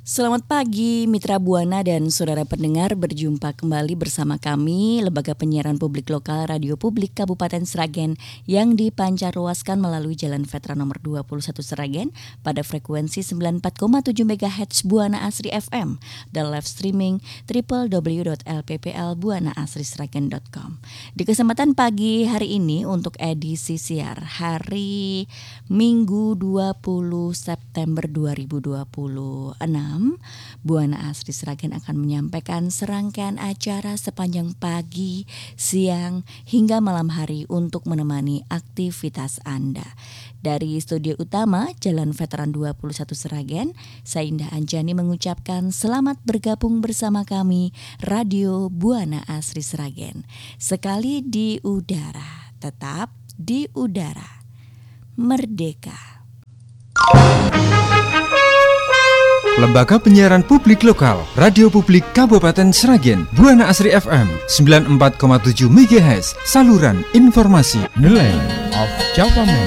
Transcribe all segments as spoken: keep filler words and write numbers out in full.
Selamat pagi Mitra Buana dan saudara pendengar, berjumpa kembali bersama kami Lembaga Penyiaran Publik Lokal Radio Publik Kabupaten Sragen yang dipancarluaskan melalui Jalan Veteran nomor dua puluh satu Sragen pada frekuensi sembilan puluh empat koma tujuh megahertz Buana Asri F M dan live streaming w w w dot l p p l buana asri sragen dot com. Di kesempatan pagi hari ini untuk edisi siar hari Minggu dua puluh September dua ribu dua puluh enam, Buana Asri Sragen akan menyampaikan serangkaian acara sepanjang pagi, siang, hingga malam hari untuk menemani aktivitas Anda. Dari studio utama Jalan Veteran dua puluh satu Sragen, saya Indah Anjani mengucapkan selamat bergabung bersama kami Radio Buana Asri Sragen. Sekali di udara, tetap di udara. Merdeka. Lembaga Penyiaran Publik Lokal Radio Publik Kabupaten Sragen, Buana Asri F M sembilan puluh empat koma tujuh megahertz, saluran informasi nilai of Javaman.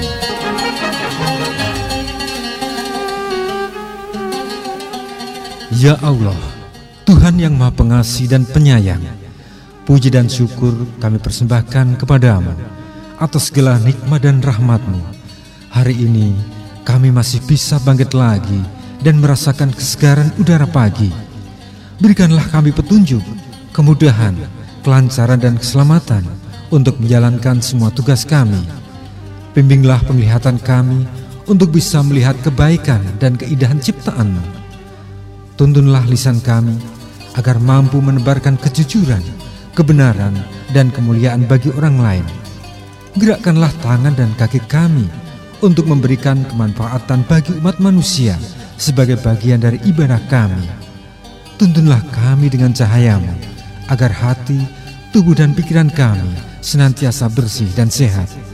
Ya Allah, Tuhan yang Maha Pengasih dan Penyayang, puji dan syukur kami persembahkan kepadamu atas segala nikmat dan rahmat-Mu. Hari ini kami masih bisa bangkit lagi dan merasakan kesegaran udara pagi. Berikanlah kami petunjuk, kemudahan, kelancaran dan keselamatan untuk menjalankan semua tugas kami. Bimbinglah penglihatan kami untuk bisa melihat kebaikan dan keindahan ciptaan-Mu. Tuntunlah lisan kami agar mampu menebarkan kejujuran, kebenaran dan kemuliaan bagi orang lain. Gerakkanlah tangan dan kaki kami untuk memberikan kemanfaatan bagi umat manusia sebagai bagian dari ibadah kami. Tuntunlah kami dengan cahaya-Mu agar hati, tubuh dan pikiran kami senantiasa bersih dan sehat.